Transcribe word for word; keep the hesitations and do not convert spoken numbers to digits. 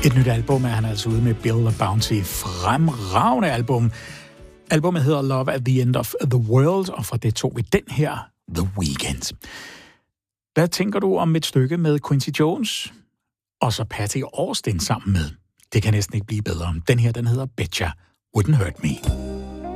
Et nyt album er han altså ude med Bill the Bounty. Fremragende album. Albummet hedder Love at the End of the World, og fra det tog vi den her, The Weeknd. Hvad tænker du om et stykke med Quincy Jones? Og så Patty Austin sammen med. Det kan næsten ikke blive bedre. Den her, den hedder Betcha Wouldn't Hurt Me.